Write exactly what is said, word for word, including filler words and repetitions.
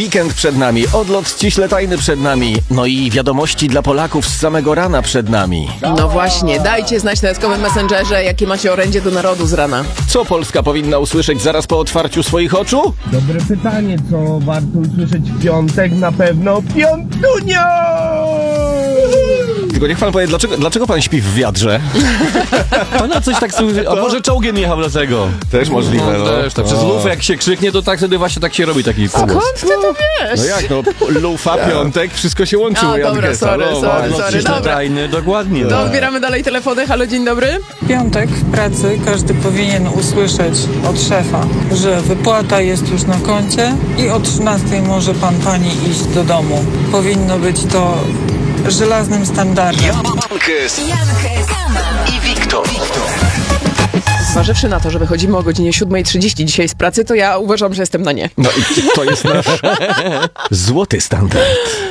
weekend przed nami, odlot ściśle tajny przed nami, no i wiadomości dla Polaków z samego rana przed nami. No właśnie, dajcie znać na eskowym messengerze, jakie macie orędzie do narodu z rana. Co Polska powinna usłyszeć zaraz po otwarciu swoich oczu? Dobre pytanie, co warto usłyszeć w piątek? Na pewno piątunio! Tylko niech pan powie, dlaczego, dlaczego pan śpi w wiadrze? Pana coś tak słyszy, a może czołgiem jechał dlatego? Też możliwe, No, no. też, tak przez lufę jak się krzyknie, to tak wtedy właśnie tak się robi taki Skąd ty to wiesz? No jak, no, lufa, piątek, wszystko się łączy. A, u dobra, Jankesa. sorry, No, sorry, bardzo sorry, ściśle dobra. tajny, dokładnie. To odbieramy dalej telefony. Halo, dzień dobry. W piątek w pracy każdy powinien usłyszeć od szefa, że wypłata jest już na koncie i o trzynastej może pan, pani iść do domu. Powinno być to żelaznym standardem. Jankes i Wiktor. Zważywszy na to, że wychodzimy o godzinie siódma trzydzieści dzisiaj z pracy, to ja uważam, że jestem na nie. No i to jest nasz złoty standard.